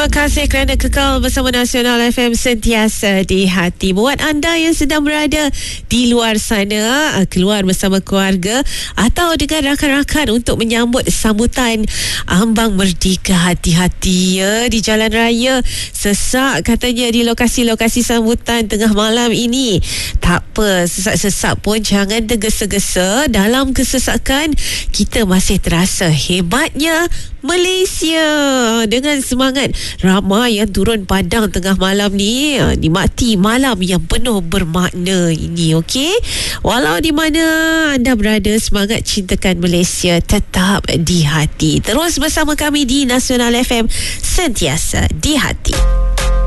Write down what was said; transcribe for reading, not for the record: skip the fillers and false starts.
Terima kasih kerana kekal bersama Nasional FM sentiasa di hati. Buat anda yang sedang berada di luar sana, keluar bersama keluarga atau dengan rakan-rakan untuk menyambut sambutan Ambang Merdeka, hati-hati ya di jalan raya. Sesak katanya di lokasi-lokasi sambutan tengah malam ini. Tak apa, sesak-sesak pun jangan tergesa-gesa. Dalam kesesakan kita masih terasa hebatnya Malaysia. Dengan semangat ramai yang turun padang tengah malam ni, nikmati malam yang penuh bermakna ini, okey? Walau di mana anda berada, semangat cintakan Malaysia tetap di hati. Terus bersama kami di Nasional FM, sentiasa di hati.